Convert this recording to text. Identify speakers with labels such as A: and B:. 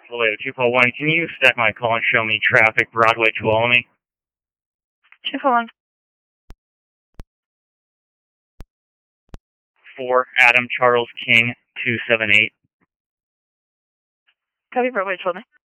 A: Hello, 241. Can you stack my call and show me traffic Broadway Tuolumne?
B: 241.
A: 4 Adam Charles King 278.
B: Copy Broadway Tuolumne.